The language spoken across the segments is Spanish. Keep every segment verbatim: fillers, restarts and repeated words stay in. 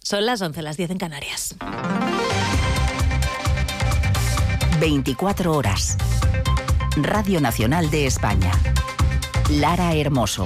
Son las once, las diez en Canarias. veinticuatro horas. Radio Nacional de España. Lara Hermoso.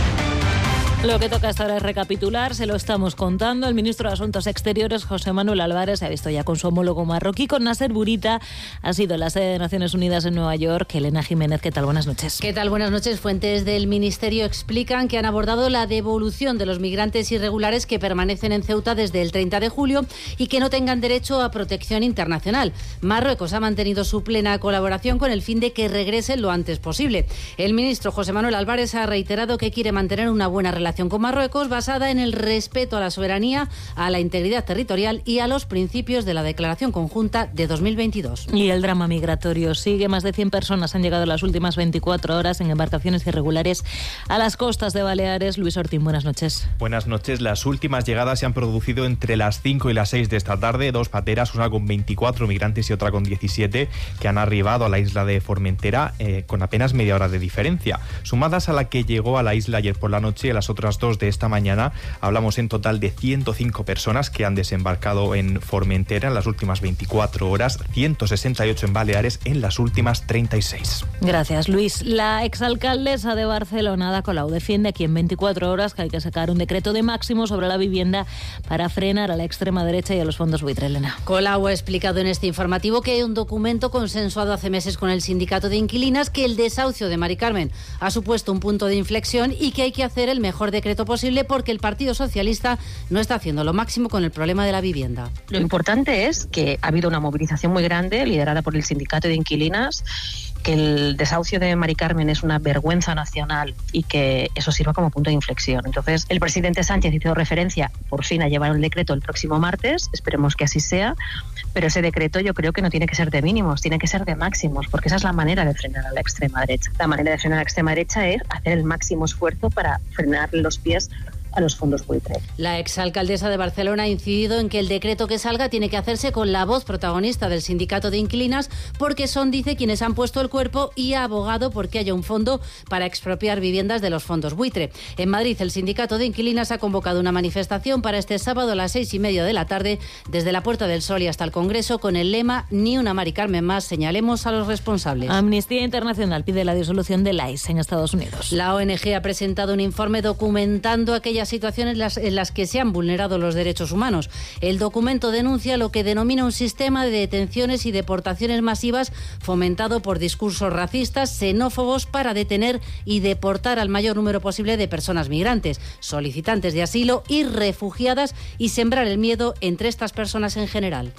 Lo que toca hasta ahora es recapitular, se lo estamos contando. El ministro de Asuntos Exteriores, José Manuel Álvarez, se ha visto ya con su homólogo marroquí, con Nasser Bourita. Ha sido la sede de Naciones Unidas en Nueva York. Elena Jiménez, ¿qué tal? Buenas noches. ¿Qué tal? Buenas noches. Fuentes del Ministerio explican que han abordado la devolución de los migrantes irregulares que permanecen en Ceuta desde el treinta de julio y que no tengan derecho a protección internacional. Marruecos ha mantenido su plena colaboración con el fin de que regresen lo antes posible. El ministro José Manuel Álvarez ha reiterado que quiere mantener una buena relación con Marruecos basada en el respeto a la soberanía, a la integridad territorial y a los principios de la Declaración Conjunta de dos mil veintidós. Y el drama migratorio sigue. Más de cien personas han llegado las últimas veinticuatro horas en embarcaciones irregulares a las costas de Baleares. Luis Ortín, buenas noches. Buenas noches. Las últimas llegadas se han producido entre las cinco y las seis de esta tarde. Dos pateras, una con veinticuatro migrantes y otra con diecisiete, que han arribado a la isla de Formentera eh, con apenas media hora de diferencia. Sumadas a la que llegó a la isla ayer por la noche y a las otras dos de esta mañana, hablamos en total de ciento cinco personas que han desembarcado en Formentera en las últimas veinticuatro horas, ciento sesenta y ocho en Baleares en las últimas treinta y seis. Gracias, Luis. La exalcaldesa de Barcelona, Ada Colau, defiende aquí en veinticuatro horas que hay que sacar un decreto de máximo sobre la vivienda para frenar a la extrema derecha y a los fondos buitre. Elena. Colau ha explicado en este informativo que hay un documento consensuado hace meses con el sindicato de inquilinas, que el desahucio de Mari Carmen ha supuesto un punto de inflexión y que hay que hacer el mejor decreto posible porque el Partido Socialista no está haciendo lo máximo con el problema de la vivienda. Lo importante es que ha habido una movilización muy grande liderada por el sindicato de inquilinas, que el desahucio de Mari Carmen es una vergüenza nacional y que eso sirva como punto de inflexión. Entonces, el presidente Sánchez hizo referencia por fin a llevar el decreto el próximo martes, esperemos que así sea, pero ese decreto yo creo que no tiene que ser de mínimos, tiene que ser de máximos, porque esa es la manera de frenar a la extrema derecha. La manera de frenar a la extrema derecha es hacer el máximo esfuerzo para frenar los pies a los fondos buitre. La exalcaldesa de Barcelona ha incidido en que el decreto que salga tiene que hacerse con la voz protagonista del sindicato de inquilinas, porque son, dice, quienes han puesto el cuerpo, y ha abogado porque haya un fondo para expropiar viviendas de los fondos buitre. En Madrid, el sindicato de inquilinas ha convocado una manifestación para este sábado a las seis y media de la tarde desde la Puerta del Sol y hasta el Congreso con el lema "Ni una Mari Carmen más, señalemos a los responsables". Amnistía Internacional pide la disolución del I C E en Estados Unidos. La O N G ha presentado un informe documentando aquellas situaciones en las, en las que se han vulnerado los derechos humanos. El documento denuncia lo que denomina un sistema de detenciones y deportaciones masivas fomentado por discursos racistas, xenófobos, para detener y deportar al mayor número posible de personas migrantes, solicitantes de asilo y refugiadas, y sembrar el miedo entre estas personas en general.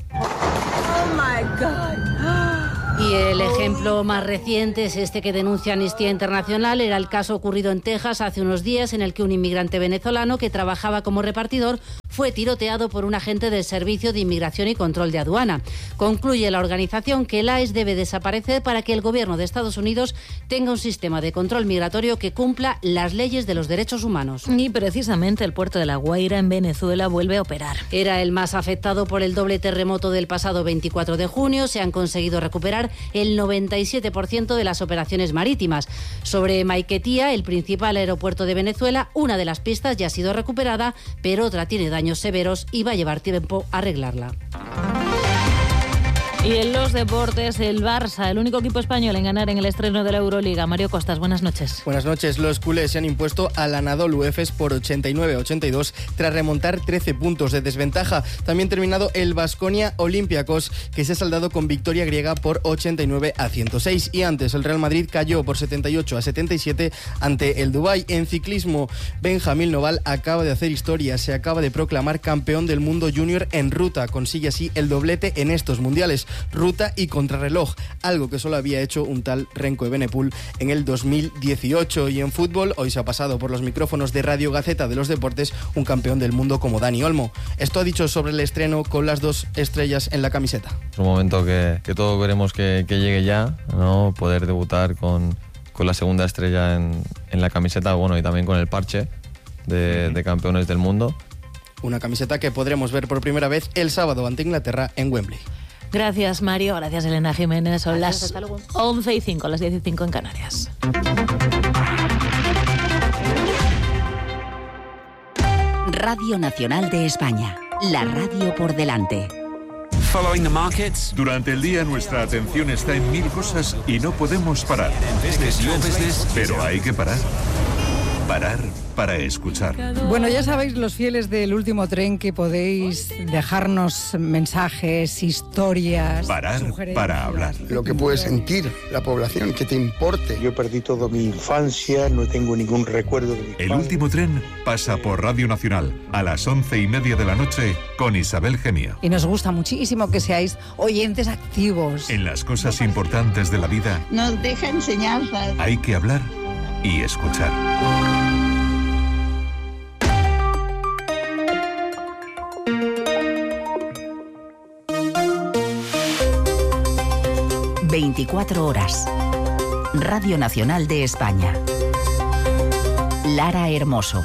Oh my God. Y el ejemplo más reciente es este que denuncia Amnistía Internacional. Era el caso ocurrido en Texas hace unos días, en el que un inmigrante venezolano que trabajaba como repartidor fue tiroteado por un agente del Servicio de Inmigración y Control de Aduana. Concluye la organización que el I C E debe desaparecer para que el gobierno de Estados Unidos tenga un sistema de control migratorio que cumpla las leyes de los derechos humanos. Y precisamente el puerto de La Guaira en Venezuela vuelve a operar. Era el más afectado por el doble terremoto del pasado veinticuatro de junio. Se han conseguido recuperar el noventa y siete por ciento de las operaciones marítimas. Sobre Maiquetía, el principal aeropuerto de Venezuela, una de las pistas ya ha sido recuperada, pero otra tiene daños severos y va a llevar tiempo arreglarla. Y en los deportes, el Barça, el único equipo español en ganar en el estreno de la Euroliga. Mario Costas, buenas noches. Buenas noches. Los culés se han impuesto al Anadolu Efes por ochenta y nueve a ochenta y dos tras remontar trece puntos de desventaja. También terminado el Baskonia Olympiacos, que se ha saldado con victoria griega por ochenta y nueve a ciento seis. Y antes, el Real Madrid cayó por setenta y ocho a setenta y siete ante el Dubái. En ciclismo, Benjamín Noval acaba de hacer historia. Se acaba de proclamar campeón del mundo junior en ruta. Consigue así el doblete en estos mundiales. Ruta y contrarreloj, algo que solo había hecho un tal Renko Evenepoel en el dos mil dieciocho. Y en fútbol, hoy se ha pasado por los micrófonos de Radio Gaceta de los Deportes un campeón del mundo como Dani Olmo. Esto ha dicho sobre el estreno con las dos estrellas en la camiseta. Es un momento que, que todos queremos que, que llegue ya, ¿no? Poder debutar con, con la segunda estrella en, en la camiseta, bueno, y también con el parche de, de campeones del mundo. Una camiseta que podremos ver por primera vez el sábado ante Inglaterra en Wembley. Gracias, Mario. Gracias, Elena Jiménez. Son las once y cinco, las diez y cinco en Canarias. Radio Nacional de España. La radio por delante. Following the markets. Durante el día nuestra atención está en mil cosas y no podemos parar. Pero hay que parar. Parar para escuchar. Bueno, ya sabéis, los fieles del Último Tren, que podéis dejarnos mensajes, historias. Parar para hablar. Lo que puede sentir la población, que te importe. Yo perdí toda mi infancia, no tengo ningún recuerdo de mi El padre. Último Tren pasa por Radio Nacional a las once y media de la noche con Isabel Gemio. Y nos gusta muchísimo que seáis oyentes activos. En las cosas importantes de la vida nos deja enseñanzas. Hay que hablar y escuchar. veinticuatro horas. Radio Nacional de España. Lara Hermoso.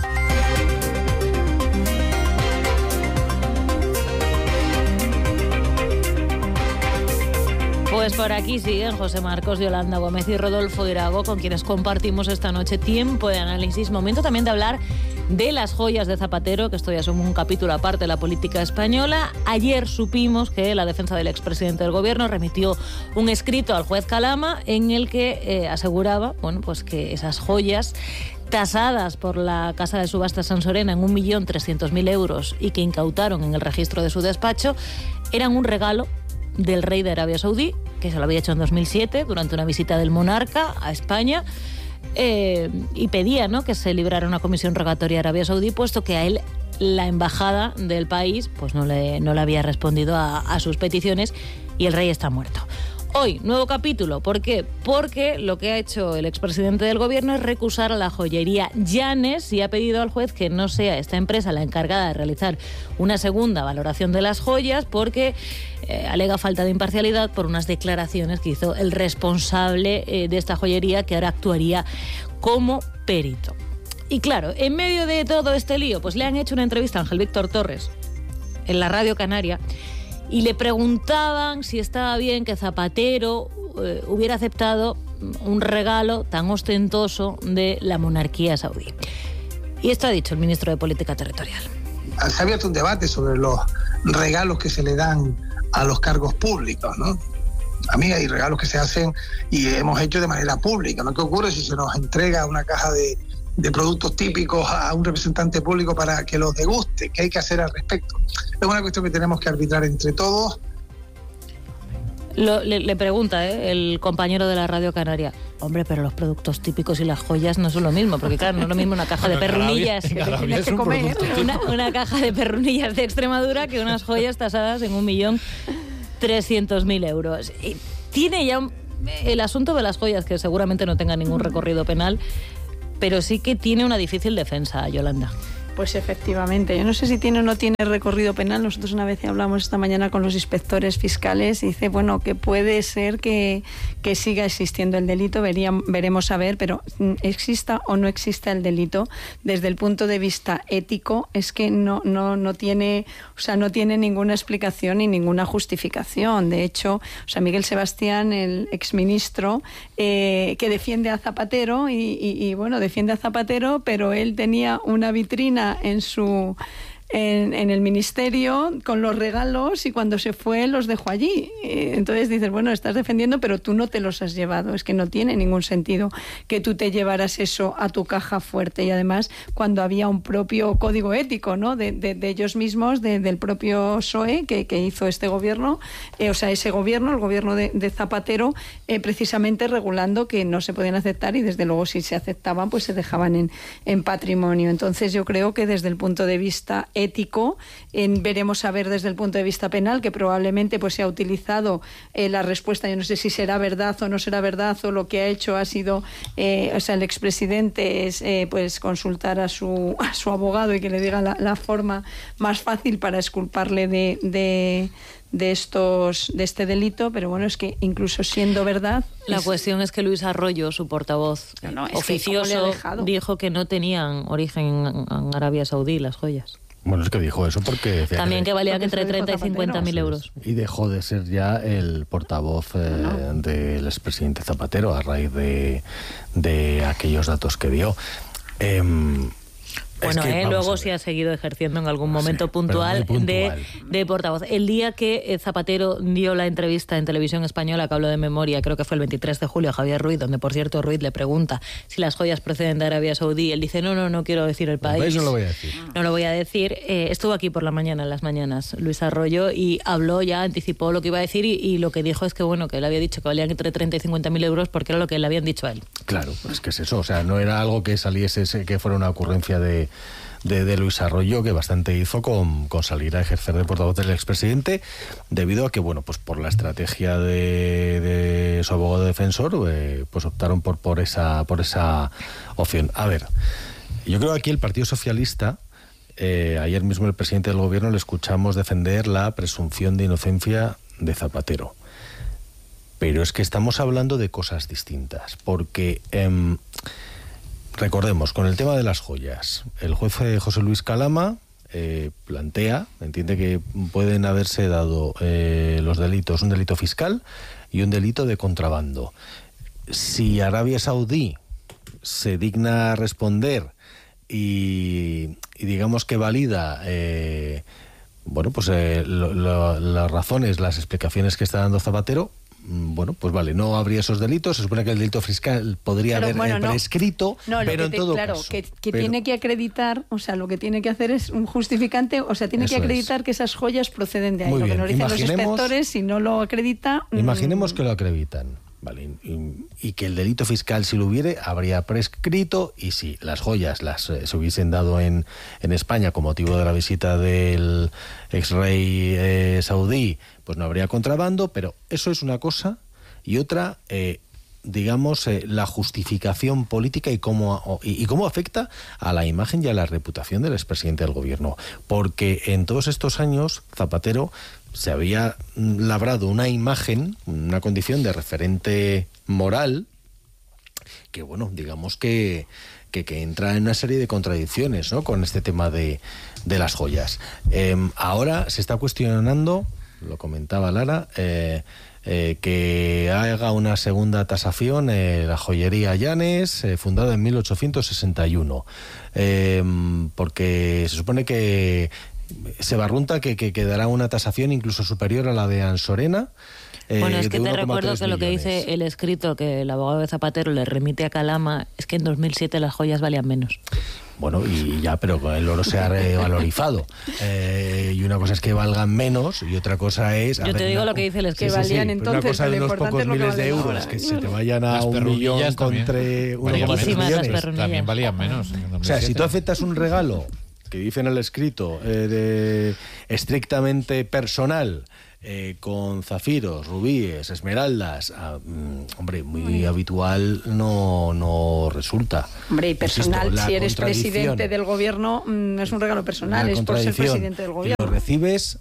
Pues por aquí siguen José Marcos, Yolanda Gómez y Rodolfo Irago, con quienes compartimos esta noche tiempo de análisis. Momento también de hablar de las joyas de Zapatero, que esto ya es un capítulo aparte de la política española. Ayer supimos que la defensa del expresidente del gobierno remitió un escrito al juez Calama en el que eh, aseguraba, bueno, pues que esas joyas tasadas por la Casa de Subastas San Sorena en un millón trescientos mil euros y que incautaron en el registro de su despacho eran un regalo del rey de Arabia Saudí, que se lo había hecho en dos mil siete durante una visita del monarca a España. Eh, y pedía, ¿no?, que se librara una comisión rogatoria a Arabia Saudí, puesto que a él la embajada del país pues no le, no le había respondido a, a sus peticiones y el rey está muerto. Hoy, nuevo capítulo. ¿Por qué? Porque lo que ha hecho el expresidente del gobierno es recusar a la joyería Llanes y ha pedido al juez que no sea esta empresa la encargada de realizar una segunda valoración de las joyas, porque eh, alega falta de imparcialidad por unas declaraciones que hizo el responsable eh, de esta joyería, que ahora actuaría como perito. Y claro, en medio de todo este lío, pues le han hecho una entrevista a Ángel Víctor Torres en la Radio Canaria y le preguntaban si estaba bien que Zapatero eh, hubiera aceptado un regalo tan ostentoso de la monarquía saudí. Y esto ha dicho el ministro de Política Territorial. Se ha abierto un debate sobre los regalos que se le dan a los cargos públicos, ¿no? A mí hay regalos que se hacen y hemos hecho de manera pública, ¿no? ¿Qué ocurre si se nos entrega una caja de, de productos típicos a un representante público para que los deguste? ¿Qué hay que hacer al respecto? Es una cuestión que tenemos que arbitrar entre todos. Lo, le, le pregunta ¿eh? el compañero de la Radio Canaria: hombre, pero los productos típicos y las joyas no son lo mismo, porque claro, no es lo mismo una caja de perrunillas que tienes que comer, una, una caja de perrunillas de Extremadura que unas joyas tasadas en un millón trescientos mil euros. Y tiene ya un, el asunto de las joyas, que seguramente no tenga ningún recorrido penal, pero sí que tiene una difícil defensa, Yolanda. Pues efectivamente, yo no sé si tiene o no tiene recorrido penal. Nosotros una vez hablamos esta mañana con los inspectores fiscales y dice, bueno, que puede ser que, que siga existiendo el delito, veríamos, veremos a ver, pero exista o no exista el delito, desde el punto de vista ético, es que no, no, no tiene, o sea, no tiene ninguna explicación ni ninguna justificación. De hecho, o sea, Miguel Sebastián, el exministro, eh, que defiende a Zapatero y, y, y bueno, defiende a Zapatero, pero él tenía una vitrina en su en, en el ministerio con los regalos y cuando se fue los dejó allí. Entonces dices, bueno, estás defendiendo, pero tú no te los has llevado. Es que no tiene ningún sentido que tú te llevaras eso a tu caja fuerte. Y además, cuando había un propio código ético, ¿no?, de, de, de ellos mismos, de, del propio P S O E que, que hizo este gobierno, eh, o sea, ese gobierno, el gobierno de, de Zapatero, eh, precisamente regulando que no se podían aceptar y desde luego si se aceptaban, pues se dejaban en, en patrimonio. Entonces yo creo que desde el punto de vista ético, en, veremos a ver desde el punto de vista penal, que probablemente pues se ha utilizado eh, la respuesta, yo no sé si será verdad o no será verdad, o lo que ha hecho ha sido, eh, o sea, el expresidente es eh, pues consultar a su, a su abogado y que le diga la, la forma más fácil para exculparle de, de de estos de este delito, pero bueno, es que incluso siendo verdad... La es... cuestión es que Luis Arroyo, su portavoz no, no, oficioso, que dijo que no tenían origen en, en Arabia Saudí las joyas. Bueno, es que dijo eso porque... También que valían entre treinta y cincuenta mil euros. Y dejó de ser ya el portavoz eh, no, no. del expresidente Zapatero a raíz de, de aquellos datos que dio. Eh, Bueno, que, eh, luego sí ha seguido ejerciendo en algún momento sí, puntual, puntual. De, de portavoz. El día que Zapatero dio la entrevista en Televisión Española, que hablo de memoria, creo que fue el veintitrés de julio, a Javier Ruiz, donde por cierto Ruiz le pregunta si las joyas proceden de Arabia Saudí, él dice, no, no, no quiero decir el país. El país no lo voy a decir. No lo voy a decir. Eh, estuvo aquí por la mañana, en las mañanas, Luis Arroyo, y habló ya, anticipó lo que iba a decir, y, y lo que dijo es que, bueno, que él había dicho que valían entre treinta y cincuenta mil euros porque era lo que le habían dicho a él. Claro, pues que es eso, o sea, no era algo que saliese, que fuera una ocurrencia de... De, de Luis Arroyo, que bastante hizo con, con salir a ejercer de portavoz del expresidente, debido a que, bueno, pues por la estrategia de, de su abogado defensor, eh, pues optaron por, por, esa, por esa opción. A ver, yo creo que aquí el Partido Socialista, eh, ayer mismo el presidente del gobierno le escuchamos defender la presunción de inocencia de Zapatero. Pero es que estamos hablando de cosas distintas, porque... Eh, recordemos, con el tema de las joyas, el juez José Luis Calama eh, plantea, entiende que pueden haberse dado eh, los delitos, un delito fiscal y un delito de contrabando. Si Arabia Saudí se digna a responder y, y digamos que valida eh, bueno, pues eh, lo, lo, las razones, las explicaciones que está dando Zapatero, bueno, pues vale, no habría esos delitos. Se supone que el delito fiscal podría pero, haber bueno, no. prescrito, no, pero en te, todo claro, caso. que, que pero, tiene que acreditar, o sea, lo que tiene que hacer es un justificante, o sea, tiene que acreditar es. que esas joyas proceden de ahí. Muy lo bien. que nos dicen los inspectores, si no lo acredita... Imaginemos mmm, que lo acreditan, vale, y, y que el delito fiscal, si lo hubiere, habría prescrito, y si las joyas las eh, se hubiesen dado en, en España con motivo de la visita del ex rey eh, saudí, pues no habría contrabando, pero eso es una cosa, y otra, eh, digamos, eh, la justificación política y cómo, y, y cómo afecta a la imagen y a la reputación del expresidente del gobierno. Porque en todos estos años, Zapatero se había labrado una imagen, una condición de referente moral, que, bueno, digamos que... Que, que entra en una serie de contradicciones, ¿no?, con este tema de, de las joyas. Eh, ahora se está cuestionando, lo comentaba Lara, eh, eh, que haga una segunda tasación eh, la joyería Llanes, eh, fundada en mil ochocientos sesenta y uno, eh, porque se supone que se barrunta que, que, que dará una tasación incluso superior a la de Ansorena. Eh, bueno, es que te recuerdo que lo que dice el escrito que el abogado de Zapatero le remite a Calama es que en dos mil siete las joyas valían menos. Bueno, y ya, pero el oro se ha revalorizado. Eh, y una cosa es que valgan menos y otra cosa es... Yo te ver, digo una, lo que dice el escrito. Que valían sí, sí, una entonces, cosa de unos pocos miles de euros, ahora. que se te vayan a las un millón contra uno coma tres millones. También valían menos. O sea, si tú aceptas un regalo que dice en el escrito eh, de, estrictamente personal, Eh, con zafiros, rubíes, esmeraldas, ah, mm, hombre, muy Uy. habitual no, no resulta. Hombre, y personal, Insisto, si eres presidente del gobierno, mm, es un regalo personal, es por ser presidente del gobierno. Y lo recibes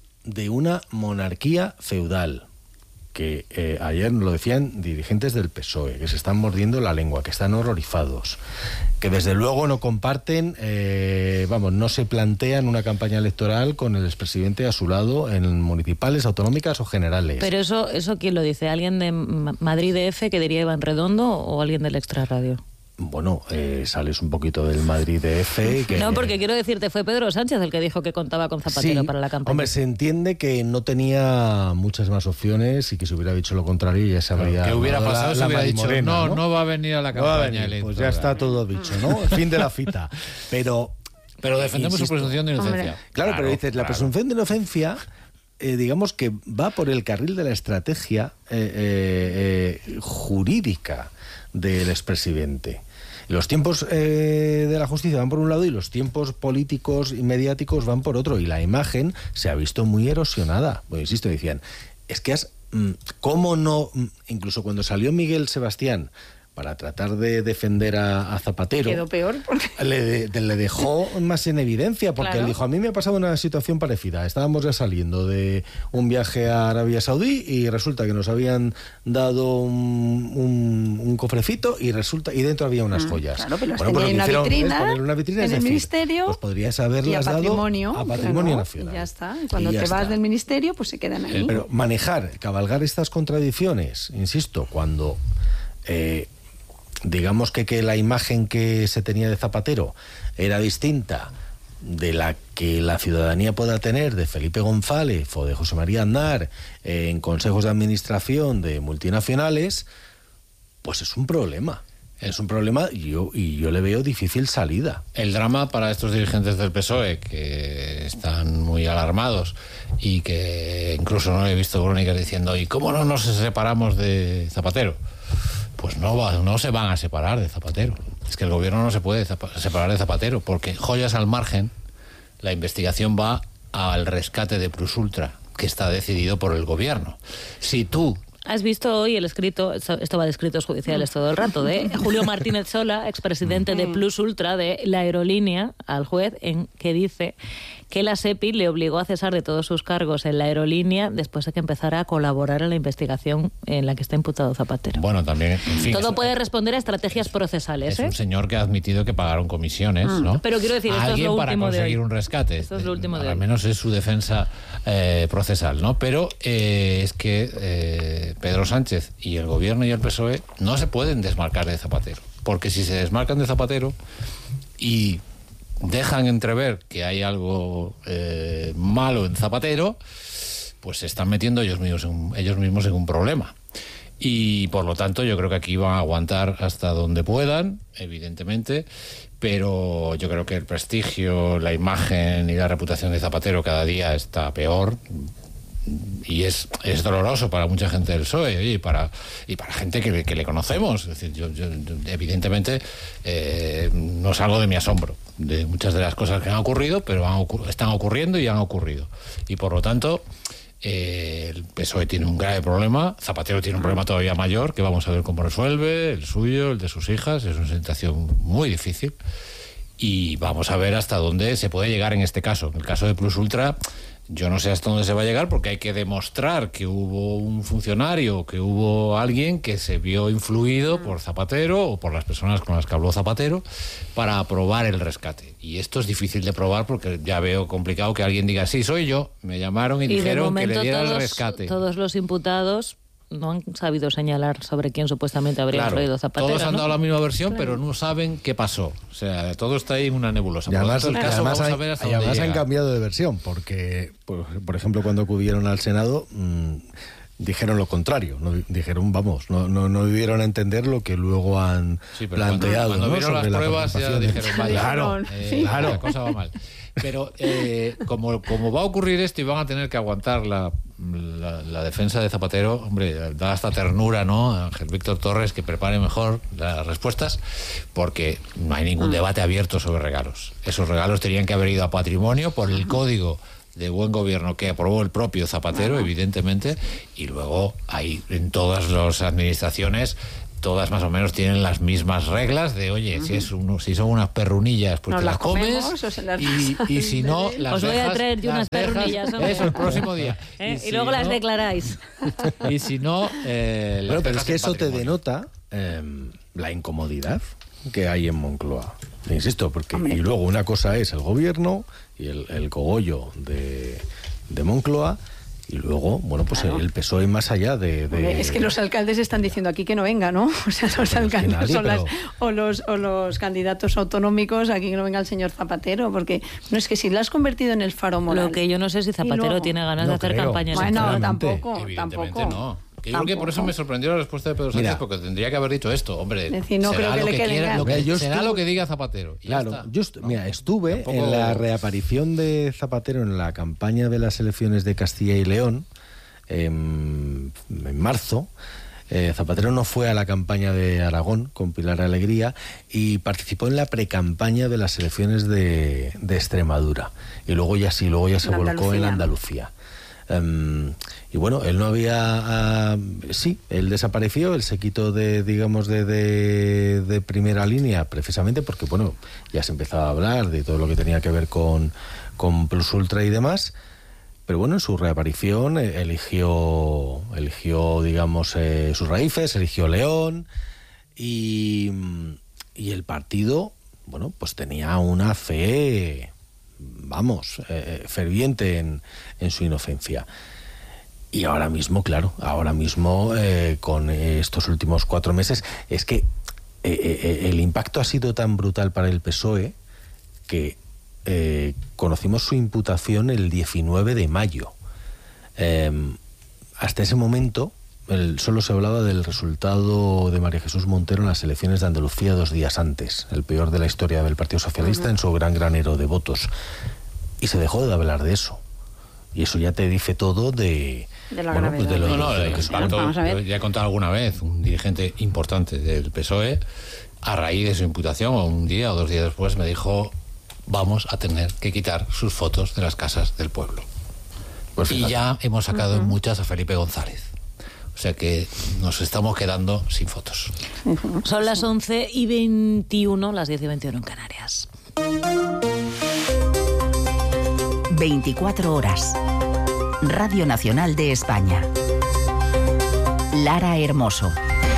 de una monarquía feudal, que eh, ayer lo decían dirigentes del P S O E, que se están mordiendo la lengua, que están horrorizados, que desde luego no comparten, eh, vamos, no se plantean una campaña electoral con el expresidente a su lado en municipales, autonómicas o generales. Pero eso, eso ¿quién lo dice? ¿Alguien de Madrid D F, que diría Iván Redondo, o alguien del Extrarradio? Bueno, eh, sales un poquito del Madrid D F. Que, no, porque quiero decirte, fue Pedro Sánchez el que dijo que contaba con Zapatero sí, para la campaña. Hombre, se entiende que no tenía muchas más opciones y que si hubiera dicho lo contrario ya se habría... ¿Qué hubiera pasado si hubiera dicho, Morena, no, no, no va a venir a la campaña electoral? Pues ya está todo dicho, ¿no? Fin de la cita. Pero... Pero defendemos insisto, su presunción de inocencia. Claro, claro, pero dices, claro. La presunción de inocencia... Eh, digamos que va por el carril de la estrategia eh, eh, eh, jurídica del expresidente. Los tiempos eh, de la justicia van por un lado y los tiempos políticos y mediáticos van por otro. Y la imagen se ha visto muy erosionada. Bueno, insisto, decían, es que has... ¿Cómo no? Incluso cuando salió Miguel Sebastián para tratar de defender a, a Zapatero... Quedó peor. Porque... Le, de, le dejó más en evidencia, porque claro. Él dijo, a mí me ha pasado una situación parecida. Estábamos ya saliendo de un viaje a Arabia Saudí y resulta que nos habían dado un, un, un cofrecito y resulta y dentro había unas joyas. Claro, pero las bueno, tenía pues una vitrina, una vitrina, en es el decir, ministerio pues podrías haberlas a patrimonio, dado a Patrimonio claro, Nacional. Y ya está. Y cuando y te está. vas del ministerio, pues se quedan ahí. Pero manejar, cabalgar estas contradicciones, insisto, cuando... Eh, digamos que, que la imagen que se tenía de Zapatero era distinta de la que la ciudadanía pueda tener de Felipe González o de José María Aznar eh, en consejos de administración de multinacionales, pues es un problema. Es un problema y yo, y yo le veo difícil salida. El drama para estos dirigentes del P S O E, que están muy alarmados y que incluso no he visto crónicas diciendo ¿y cómo no nos separamos de Zapatero? Pues no, va, no se van a separar de Zapatero. Es que el gobierno no se puede separar de Zapatero, porque joyas al margen, la investigación va al rescate de Plus Ultra, que está decidido por el gobierno. Si tú... ¿Has visto hoy el escrito, esto va de escritos judiciales todo el rato, de Julio Martínez Sola, expresidente de Plus Ultra, de la aerolínea, al juez, en que dice que la SEPI le obligó a cesar de todos sus cargos en la aerolínea después de que empezara a colaborar en la investigación en la que está imputado Zapatero? Bueno, también, en fin... Todo es, puede responder a estrategias procesales, Es ¿eh? un señor que ha admitido que pagaron comisiones, Mm. ¿no? Pero quiero decir, esto es lo para último de conseguir hoy. un rescate. Esto es lo último de Al hoy. menos es su defensa eh, procesal, ¿no? Pero eh, es que eh, Pedro Sánchez y el gobierno y el P S O E no se pueden desmarcar de Zapatero, porque si se desmarcan de Zapatero y dejan entrever que hay algo eh, malo en Zapatero, pues se están metiendo ellos mismos, en un, ellos mismos en un problema. Y por lo tanto yo creo que aquí van a aguantar hasta donde puedan, evidentemente, pero yo creo que el prestigio, la imagen y la reputación de Zapatero cada día está peor. Y es, es doloroso para mucha gente del P S O E y para, y para gente que, que le conocemos. Es decir, yo, yo evidentemente eh, no salgo de mi asombro de muchas de las cosas que han ocurrido, pero han ocur- están ocurriendo y han ocurrido. Y por lo tanto, eh, el P S O E tiene un grave problema, Zapatero tiene un problema todavía mayor, que vamos a ver cómo resuelve, el suyo, el de sus hijas. Es una situación muy difícil. Y vamos a ver hasta dónde se puede llegar en este caso. En el caso de Plus Ultra, yo no sé hasta dónde se va a llegar, porque hay que demostrar que hubo un funcionario, que hubo alguien que se vio influido por Zapatero o por las personas con las que habló Zapatero para aprobar el rescate. Y esto es difícil de probar, porque ya veo complicado que alguien diga, sí, soy yo, me llamaron y, Y de dijeron que momento le diera todos, el rescate. todos los imputados no han sabido señalar sobre quién supuestamente habría Claro, influido Zapatero. todos han ¿no? dado la misma versión, Claro. pero no saben qué pasó. O sea, todo está ahí en una nebulosa. Y Por lo además, tanto, el caso además, vamos hay- a ver hasta y dónde además han llega. cambiado de versión, porque, por, por ejemplo, cuando acudieron al Senado, mmm, dijeron lo contrario. No, dijeron, vamos, no, no, no dieron a entender lo que luego han Sí, pero cuando- planteado. Cuando, ¿no? vieron las sobre la pruebas ya participación de- dijeron, vaya, Claro, eh, claro. la cosa va mal. Pero eh, como, como va a ocurrir esto y van a tener que aguantar la, la, la defensa de Zapatero, hombre, da hasta ternura, ¿no? Ángel Víctor Torres, que prepare mejor las respuestas, porque no hay ningún debate abierto sobre regalos. Esos regalos tenían que haber ido a patrimonio por el código de buen gobierno que aprobó el propio Zapatero, evidentemente, y luego hay en todas las administraciones, todas más o menos tienen las mismas reglas de, oye, uh-huh. si es uno, si son unas perrunillas, pues Nos te las las comes, comemos, o se las y, y si no, las Os voy dejas, a traer yo las unas dejas, perrunillas, hombre. eso, el próximo día. ¿Eh? Y, si luego las no- declaráis. Y si no, eh, las Bueno, pero es dejas que en eso te patrimonio. denota eh, la incomodidad que hay en Moncloa. Te insisto, porque y luego una cosa es el gobierno y el, el cogollo de, de Moncloa, y luego, bueno, pues Claro. el P S O E más allá de... de- Hombre, es que los alcaldes están diciendo aquí que no venga, ¿no? O sea, los alcaldes nadie, son las- pero- o, los, o los candidatos autonómicos, aquí que no venga el señor Zapatero, porque no es que si lo has convertido en el faro moral. Lo que yo no sé si Zapatero luego- tiene ganas No de hacer creo. campaña Bueno, electoral. tampoco, Evidentemente tampoco. no. Que yo creo que por eso Tampoco. me sorprendió la respuesta de Pedro Sánchez, Mira. porque tendría que haber dicho esto, hombre. Es decir, no será creo que lo le que quede quiera, ganas. lo que- Mira, yo será estuve- lo que diga Zapatero. y ya Claro, está. yo est- mira, estuve Tampoco- en la reaparición de Zapatero en la campaña de las elecciones de Castilla y León en, en marzo. Eh, Zapatero no fue a la campaña de Aragón con Pilar Alegría y participó en la precampaña de las elecciones de, de Extremadura. Y luego ya sí, luego ya se En volcó en Andalucía. Andalucía. Um, y bueno, él no había... Uh, sí, él desapareció, él se quitó de, digamos, de, de, de primera línea, precisamente porque, bueno, ya se empezaba a hablar de todo lo que tenía que ver con, con Plus Ultra y demás. Pero bueno, en su reaparición eh, eligió, eligió, digamos, eh, sus raíces, eligió León y, y el partido, bueno, pues tenía una fe, vamos, eh, ferviente en, en su inocencia. Y ahora mismo, claro, ahora mismo eh, con estos últimos cuatro meses, es que eh, eh, el impacto ha sido tan brutal para el P S O E que eh, conocimos su imputación el diecinueve de mayo. Eh, hasta ese momento el, solo se hablaba del resultado de María Jesús Montero en las elecciones de Andalucía dos días antes, el peor de la historia del Partido Socialista uh-huh. en su gran granero de votos. Y se dejó de hablar de eso. Y eso ya te dice todo de... De la bueno, gravedad. Pues de lo, no, no, de lo que el impacto, yo ya he contado alguna vez, un dirigente importante del P S O E, a raíz de su imputación, o un día o dos días después, me dijo, vamos a tener que quitar sus fotos de las casas del pueblo. Pues y ya hemos sacado uh-huh. muchas a Felipe González. O sea que nos estamos quedando sin fotos. Son las once y veintiuno, las diez y veintiuno en Canarias. veinticuatro horas. Radio Nacional de España. Lara Hermoso.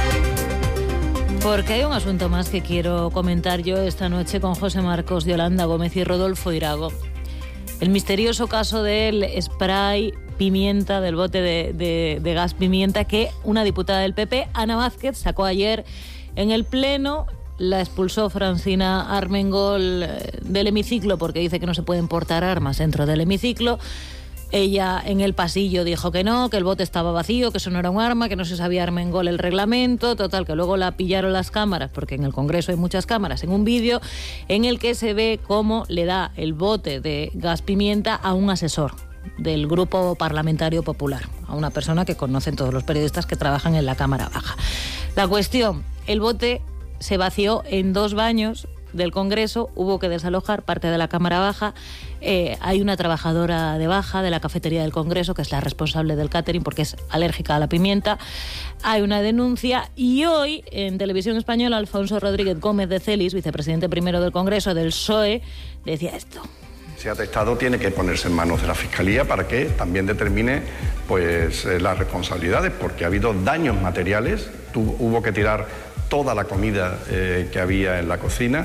Porque hay un asunto más que quiero comentar yo esta noche con José Marcos, Yolanda Gómez y Rodolfo Irago. El misterioso caso del spray pimienta, del bote de, de, de gas pimienta que una diputada del P P, Ana Vázquez, sacó ayer en el Pleno. La expulsó Francina Armengol del hemiciclo porque dice que no se pueden portar armas dentro del hemiciclo. Ella en el pasillo dijo que no, que el bote estaba vacío, que eso no era un arma, que no se sabía Armengol el reglamento. Total, que luego la pillaron las cámaras, porque en el Congreso hay muchas cámaras, en un vídeo en el que se ve cómo le da el bote de gas pimienta a un asesor del Grupo Parlamentario Popular, a una persona que conocen todos los periodistas que trabajan en la Cámara Baja. La cuestión, el bote se vació en dos baños del Congreso, hubo que desalojar parte de la Cámara Baja. Eh, hay una trabajadora de baja de la cafetería del Congreso que es la responsable del catering porque es alérgica a la pimienta. Hay una denuncia y hoy en Televisión Española Alfonso Rodríguez Gómez de Celis, vicepresidente primero del Congreso del P S O E, decía esto. Ese atestado tiene que ponerse en manos de la Fiscalía para que también determine pues, eh, las responsabilidades, porque ha habido daños materiales, tu, hubo que tirar toda la comida eh, que había en la cocina.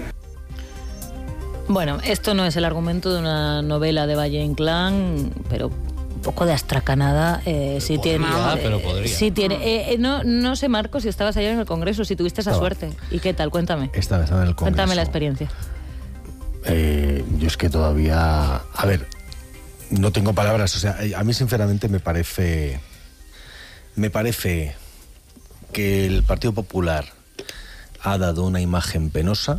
Bueno, esto no es el argumento de una novela de Valle Inclán, pero un poco de astracanada eh, sí tiene. Ah, pero podría. Sí tiene. Eh, eh, no, no sé, Marcos, si estabas ayer en el Congreso, si tuviste esa Estaba. suerte. ¿Y qué tal? Cuéntame. Estaba, estaba en el Congreso. Cuéntame la experiencia. Eh, yo es que todavía... A ver, no tengo palabras. O sea, a mí sinceramente me parece... Me parece que el Partido Popular ha dado una imagen penosa,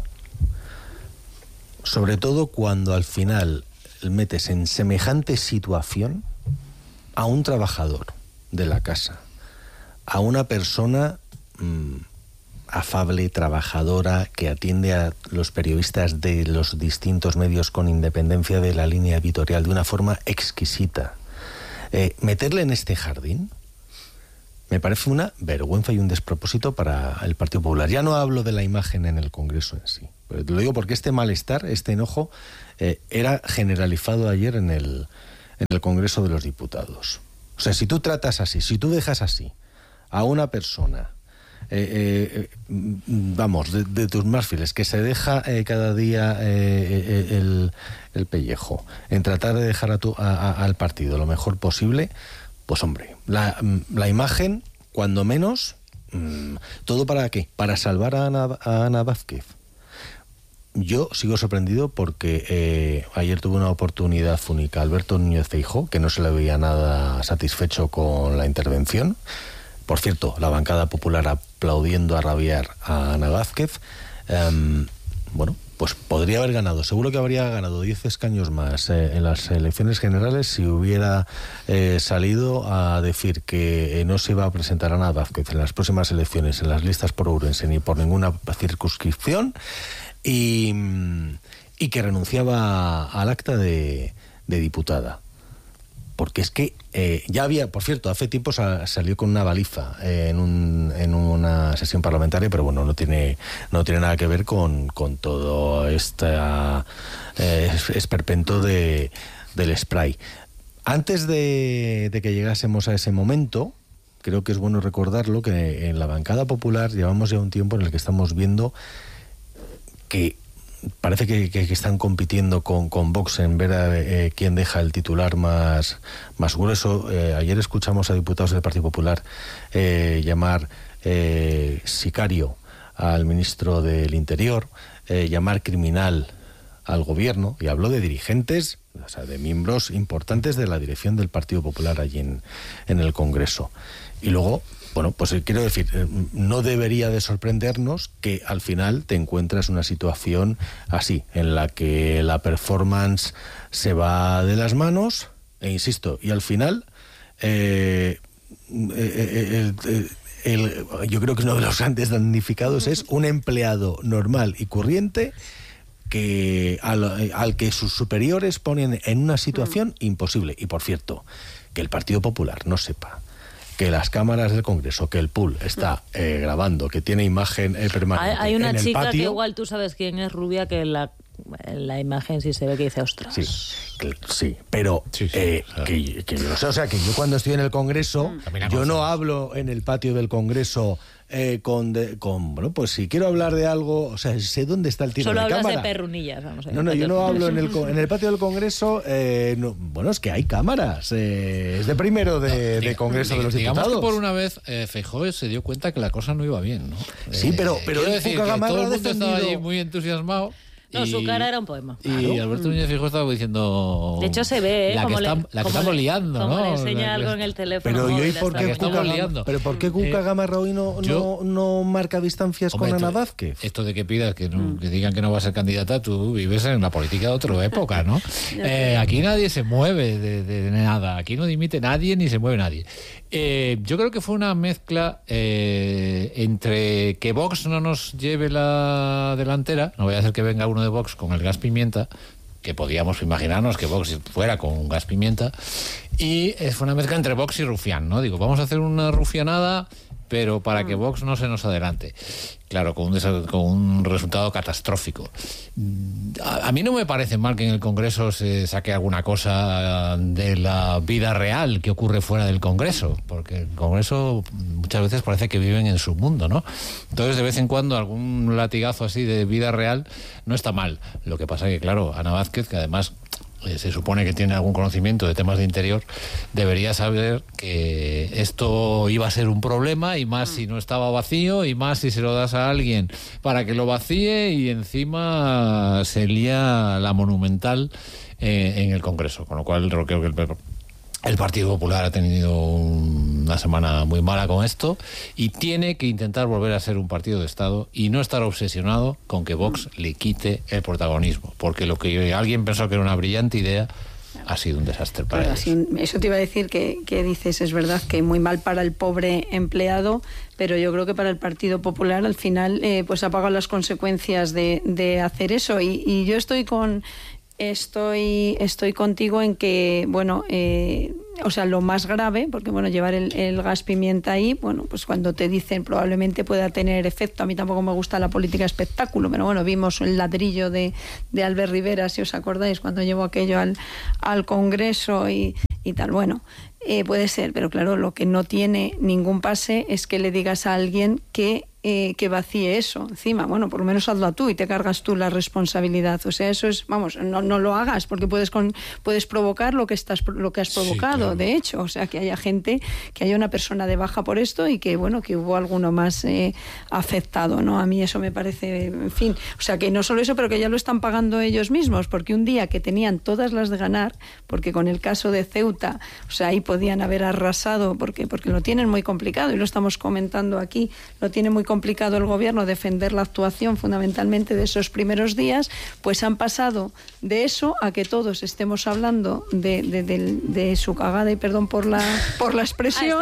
sobre todo cuando al final metes en semejante situación a un trabajador de la casa, a una persona mmm, afable, trabajadora, que atiende a los periodistas de los distintos medios con independencia de la línea editorial de una forma exquisita. Eh, meterle en este jardín me parece una vergüenza y un despropósito para el Partido Popular. Ya no hablo de la imagen en el Congreso en sí. Pero te lo digo porque este malestar, este enojo, eh, era generalizado ayer en el, en el Congreso de los Diputados. O sea, si tú tratas así, si tú dejas así a una persona, eh, eh, vamos, de, de tus más fieles, que se deja eh, cada día eh, eh, el, el pellejo, en tratar de dejar a tu, a, a, al partido lo mejor posible, pues hombre, la, la imagen, cuando menos, mmm, ¿todo para qué? Para salvar a Ana, a Ana Vázquez. Yo sigo sorprendido porque eh, ayer tuve una oportunidad única Alberto Núñez Feijóo, que no se le veía nada satisfecho con la intervención. Por cierto, la bancada popular aplaudiendo a rabiar a Ana Vázquez. Um, bueno, pues podría haber ganado. Seguro que habría ganado diez escaños más eh, en las elecciones generales si hubiera eh, salido a decir que eh, no se iba a presentar a Ana Vázquez en las próximas elecciones en las listas por Ourense ni por ninguna circunscripción. Y, y que renunciaba al acta de, de diputada. Porque es que eh, ya había, por cierto, hace tiempo sa, salió con una baliza eh, en, un, en una sesión parlamentaria, pero bueno, no tiene, no tiene nada que ver con, con todo este eh, esperpento de, del spray. Antes de, de que llegásemos a ese momento, creo que es bueno recordarlo, que en la bancada popular llevamos ya un tiempo en el que estamos viendo que parece que, que, que están compitiendo con, con Vox en ver a eh, quién deja el titular más, más grueso. Eh, ayer escuchamos a diputados del Partido Popular eh, llamar eh, sicario al ministro del Interior, eh, llamar criminal al gobierno, y habló de dirigentes, o sea, de miembros importantes de la dirección del Partido Popular allí en, en el Congreso. Y luego, bueno, pues quiero decir, no debería de sorprendernos que al final te encuentras una situación así, en la que la performance se va de las manos, e insisto, y al final eh, eh, el, el, el, yo creo que uno de los grandes damnificados es un empleado normal y corriente que al, al que sus superiores ponen en una situación imposible. Y por cierto, que el Partido Popular no sepa que las cámaras del Congreso, que el pool está eh, grabando, que tiene imagen eh, permanente. Hay, hay una en chica el patio, que igual tú sabes quién es, rubia, que en la, en la imagen sí se ve que dice ostras. Sí, que, sí pero sí, sí, eh, claro. que, que yo no sé, o sea, que yo cuando estoy en el Congreso, mm. yo no hablo en el patio del Congreso eh, con, de, con, bueno, pues si quiero hablar de algo, o sea, sé dónde está el tiro Solo de hablas cámara. de perrunillas, vamos a ver. No, no, yo no hablo en el, en el patio del Congreso, eh, no, bueno, es que hay cámaras, eh, es de primero de, no, de Congreso de los digamos Diputados. Que por una vez eh, Feijóo se dio cuenta que la cosa no iba bien, ¿no? Sí, pero, pero quiero decir que todo el mundo estaba defendido... allí muy entusiasmado. No, y, su cara era un poema. Y claro. Alberto Núñez Feijóo estaba diciendo... De hecho se ve, ¿eh? La que, como está, le, la que como estamos le, liando, como ¿no? le enseña la, algo en el teléfono. Pero móvil, ¿y por qué Cuca, liando. pero ¿por qué Cuca eh, Gamarra hoy no, yo, no, no marca distancias hombre, con Ana Vázquez? Esto de que pidas que, no, que digan que no va a ser candidata, tú vives en la política de otra época, ¿no? eh, aquí nadie se mueve de, de, de nada. Aquí no dimite nadie ni se mueve nadie. Eh, yo creo que fue una mezcla eh, entre que Vox no nos lleve la delantera, no voy a hacer que venga uno de Vox con el gas pimienta, que podíamos imaginarnos que Vox fuera con un gas pimienta, y fue una mezcla entre Vox y Rufián, ¿no? Digo, vamos a hacer una rufianada, pero para que Vox no se nos adelante. Claro, con un, con un resultado catastrófico. A, a mí no me parece mal que en el Congreso se saque alguna cosa de la vida real que ocurre fuera del Congreso, porque el Congreso muchas veces parece que viven en su mundo, ¿no? Entonces, de vez en cuando, algún latigazo así de vida real no está mal. Lo que pasa es que, claro, Ana Vázquez, que además eh, se supone que tiene algún conocimiento de temas de interior, debería saber que esto iba a ser un problema, y más si no estaba vacío, y más si se lo das a alguien para que lo vacíe, y encima se lía la monumental eh, en el Congreso, con lo cual creo que el, el Partido Popular ha tenido una semana muy mala con esto y tiene que intentar volver a ser un partido de Estado y no estar obsesionado con que Vox le quite el protagonismo, porque lo que alguien pensó que era una brillante idea ha sido un desastre para claro, ellos. Así, eso te iba a decir que, que dices, es verdad que muy mal para el pobre empleado, pero yo creo que para el Partido Popular al final eh, pues ha pagado las consecuencias de, de hacer eso, y, y yo estoy con estoy estoy contigo en que, bueno, eh, o sea, lo más grave, porque bueno, llevar el, el gas pimienta ahí, bueno, pues cuando te dicen probablemente pueda tener efecto. A mí tampoco me gusta la política espectáculo, pero bueno, vimos el ladrillo de, de Albert Rivera, si os acordáis, cuando llevó aquello al, al Congreso y, y tal. Bueno, eh, puede ser, pero claro, lo que no tiene ningún pase es que le digas a alguien que Eh, que vacíe eso encima. Bueno, por lo menos hazlo tú y te cargas tú la responsabilidad. O sea, eso es, vamos, no, no lo hagas, porque puedes con, puedes provocar lo que estás lo que has provocado, sí, claro. De hecho, o sea, que haya gente, que haya una persona de baja por esto y que, bueno, que hubo alguno más eh, afectado, ¿no? A mí eso me parece, en fin, o sea, que no solo eso, pero que ya lo están pagando ellos mismos, porque un día que tenían todas las de ganar, porque con el caso de Ceuta, o sea, ahí podían haber arrasado, porque, porque lo tienen muy complicado, y lo estamos comentando aquí, lo tiene muy complicado el gobierno defender la actuación fundamentalmente de esos primeros días, pues han pasado de eso a que todos estemos hablando de, de, de, de su cagada, y perdón por la por la expresión,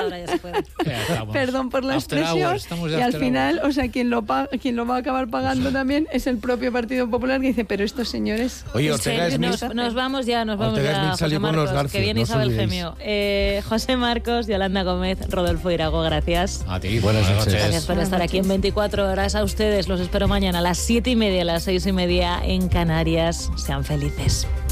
perdón por la expresión, y al final, o sea, quien lo paga, quien lo va a acabar pagando también es el propio Partido Popular, que dice, pero estos señores... Oye, Ortega sí, nos, nos vamos ya, nos vamos Ortega ya, José Marcos, García, que viene no Isabel Gemio. Eh, José Marcos, Yolanda Gómez, Rodolfo Irago, gracias. A ti, buenas noches. Gracias por estar aquí en veinticuatro horas. A ustedes los espero mañana a las siete y media, a las seis y media en Canarias. Sean felices.